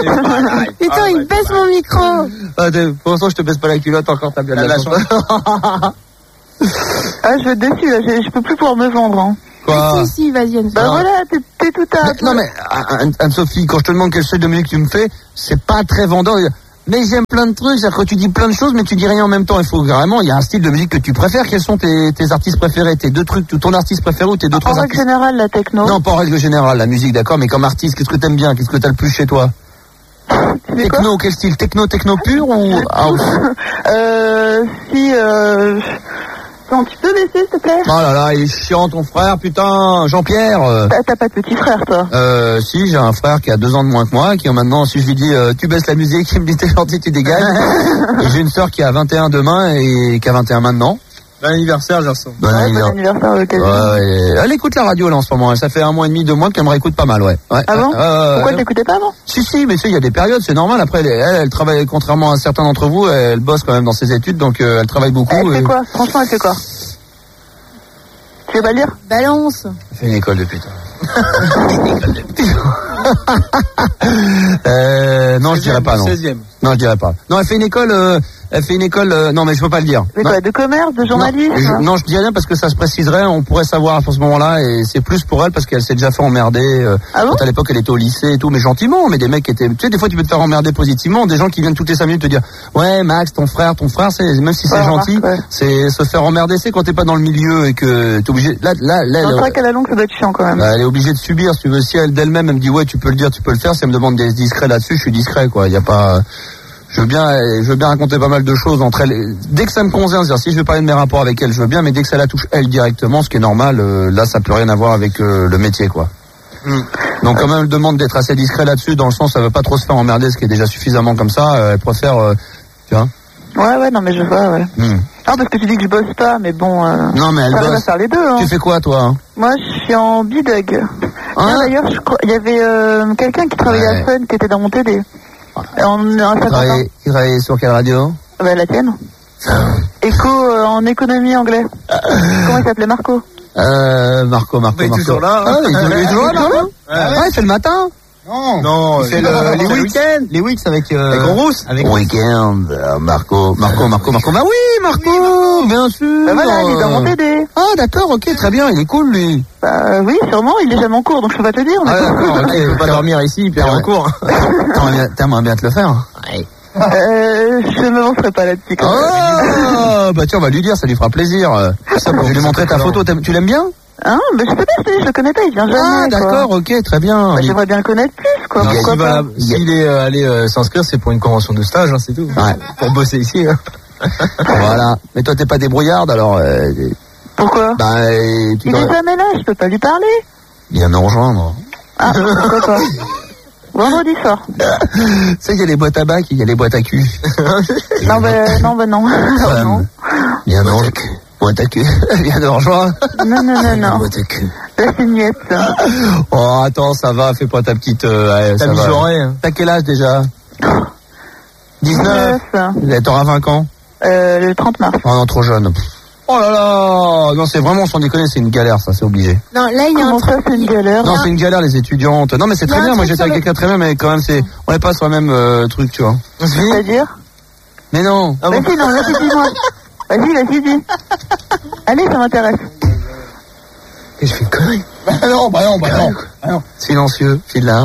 Putain, il baisse mon micro. Pour l'instant, je te baisse pas la culotte encore, t'as bien de la chance. Je vais être déçu, là. Je peux plus pouvoir me vendre, hein. Quoi? Si, vas-y, Anne-Sophie. Bah voilà, t'es tout à... Non mais, Anne-Sophie, quand je te demande quel style de musique tu me fais, c'est pas très vendeur. Mais j'aime plein de trucs, c'est-à-dire que tu dis plein de choses, mais tu dis rien en même temps. Il faut vraiment, il y a un style de musique que tu préfères. Quels sont tes artistes préférés, tes deux trucs, ton artiste préféré ou tes deux trois artistes? En règle générale, la techno. Non, pas en règle générale, la musique, d'accord, mais comme artiste, qu'est-ce que t'aimes bien? Qu'est-ce que t'as le plus chez toi? Techno, quel style? Techno pur ou house? Attends, tu peux baisser, s'il te plaît? Oh là là, il est chiant ton frère, putain, Jean-Pierre. T'as pas de petit frère, toi? Si, j'ai un frère qui a 2 ans de moins que moi, qui maintenant, si je lui dis, tu baisses la musique, il me dit, t'es gentil, tu dégages. Et j'ai une sœur qui a 21 demain et qui a 21 maintenant. Bon anniversaire, Gerson. Bon anniversaire, ok. Ouais, elle écoute la radio là en ce moment, ça fait 1 mois et demi, 2 mois qu'elle me réécoute pas mal, ouais. Ah bon? Pourquoi t'écoutais pas avant? Si, mais tu sais, il y a des périodes, c'est normal. Après, elle travaille, contrairement à certains d'entre vous, elle bosse quand même dans ses études, donc elle travaille beaucoup. Elle fait quoi? Franchement, elle fait quoi? Tu veux pas lire? Balance. Elle fait une école de putain. Non, je dirais pas, non. 16e. Non, je dirais pas. Non, elle fait une école, non, mais je peux pas le dire. Mais quoi, de commerce, de journalisme? Non, je dis rien parce que ça se préciserait, on pourrait savoir à ce moment-là, et c'est plus pour elle parce qu'elle s'est déjà fait emmerder, Ah bon? quand à l'époque elle était au lycée et tout, mais gentiment, mais des mecs qui étaient, tu sais, des fois tu peux te faire emmerder positivement, des gens qui viennent toutes les 5 minutes te dire, ouais, Max, ton frère, c'est, même si c'est gentil, c'est se faire emmerder, c'est quand t'es pas dans le milieu et que t'es obligé, là, c'est vrai qu'à la longue, ça doit être chiant quand même. Bah, elle est obligée de subir, si tu veux, si elle d'elle-même, elle me dit, ouais, tu peux le dire, tu peux le faire, si elle me demande d'être discret là-dessus, je suis discret, quoi, y a pas, je veux bien raconter pas mal de choses entre elles. Dès que ça me concerne, c'est-à-dire si je veux parler de mes rapports avec elle, je veux bien, mais dès que ça la touche elle directement, ce qui est normal, là ça peut rien avoir avec le métier, quoi. Donc quand même elle demande d'être assez discret là-dessus, dans le sens ça veut pas trop se faire emmerder, ce qui est déjà suffisamment comme ça. Elle préfère, tu vois. Ouais, non mais je vois, ouais. Non parce que tu dis que je bosse pas, mais bon. Non mais elle bosse. Va faire les deux. Hein. Tu fais quoi toi? Moi je suis en bidug. D'ailleurs, je crois, il y avait quelqu'un qui travaillait à Fun, qui était dans mon TD. Il travaille sur quelle radio? Bah, la tienne. Éco en économie anglais. Comment il s'appelait? Marco. Marco. Il est toujours là. Ah, il est toujours là. Il fait le matin. Non, il fait les week-ends. Les weeks avec Rousse. Avec week-end. Marco. Bah oui, Marco, bien sûr. Bah voilà, il est dans mon TD. Ah d'accord, ok, très bien, il est cool lui. Bah oui, sûrement, il est jamais en cours, donc je peux pas te dire. Ah d'accord, ok, il peut pas dormir ici, puis il est en cours. T'aimerais bien te le faire? Ouais. Je me montrerai pas là-dessus. Oh, bah tiens, on va lui dire, ça lui fera plaisir. Ça, je vais lui montrer ta photo, tu l'aimes bien? Hein, mais je sais pas, je le connais pas, il vient jamais. Ah d'accord, ok, très bien. Bah, j'aimerais bien le connaître plus, quoi. Pourquoi pas? S'il est allé s'inscrire, c'est pour une convention de stage, hein, c'est tout. Ouais. Pour bosser ici. Hein. Voilà. Mais toi, t'es pas débrouillarde, alors. Pourquoi? Il est jamais là, je peux pas lui parler. Il vient nous rejoindre. Ah, pourquoi pas? Vendredi soir. Tu sais, il y a les boîtes à bac, il y a les boîtes à cul. Non. Non. Viens donc. Boîte à cul. Viens nous rejoindre. Non. Boîte à cul. La signette. Oh, attends, ça va, fais pas ta petite. T'as mijauré. T'as quel âge déjà? 19. T'auras 20 ans? Le 30 mars. Oh non, trop jeune. Oh là là. Non, c'est vraiment, sans déconner, c'est une galère, ça, c'est obligé. Non, là, il y a un truc. C'est une galère. Non, c'est une galère, les étudiantes. Non, mais c'est très bien, moi j'étais avec quelqu'un très bien, mais quand même, on n'est pas sur le même truc, tu vois. C'est-à-dire? Mais non. Vas-y, dis-moi. Vas-y, dis. Allez, ça m'intéresse. Et je fais une connerie. Bah non. Silencieux, file là.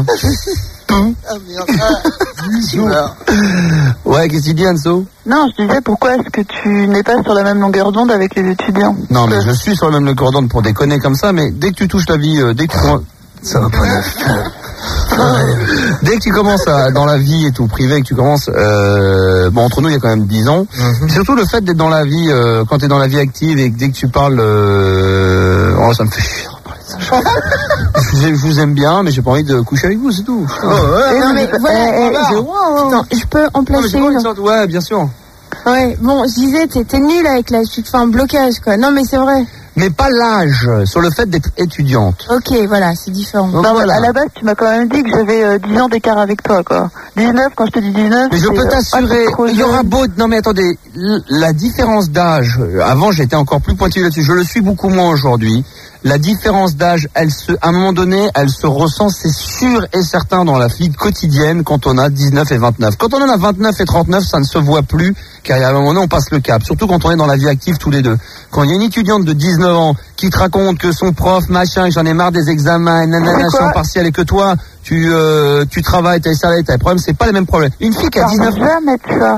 Ouais, qu'est-ce qu'il dit, Anso? Non, je disais, pourquoi est-ce que tu n'es pas sur la même longueur d'onde avec les étudiants? Non, mais je suis sur la même longueur d'onde pour déconner comme ça, mais dès que tu touches la vie, dès que tu commences... Ça va pas dès que tu commences dans la vie et tout, privé, que tu commences... bon, entre nous, il y a quand même 10 ans. Surtout le fait d'être dans la vie, quand t'es dans la vie active et que dès que tu parles... Oh, ça me fait chier. Je vous aime bien, mais j'ai pas envie de coucher avec vous, c'est tout. Non, mais voilà. Je peux en placer une. Ouais, bien sûr. Ouais, bon, je disais, t'es nul avec l'âge, tu te fais un blocage, quoi. Non, mais c'est vrai. Mais pas l'âge, sur le fait d'être étudiante. Ok, voilà, c'est différent. Non, voilà. À la base, tu m'as quand même dit que j'avais 10 ans d'écart avec toi, quoi. 19, quand je te dis 19... Mais je peux t'assurer, il y aura beau... Non mais attendez, la différence d'âge, avant j'étais encore plus pointilleux là-dessus, je le suis beaucoup moins aujourd'hui. La différence d'âge, à un moment donné, elle se ressent, c'est sûr et certain dans la vie quotidienne quand on a 19 et 29. Quand on en a 29 et 39, ça ne se voit plus, car à un moment donné, on passe le cap. Surtout quand on est dans la vie active tous les deux. Quand il y a une étudiante de 19 ans qui te raconte que son prof, machin, j'en ai marre des examens, nanana, je suis en partiel et que toi, tu travailles, t'as les salariés, t'as les problèmes, c'est pas les mêmes problèmes. Une fille qui a 19 ans.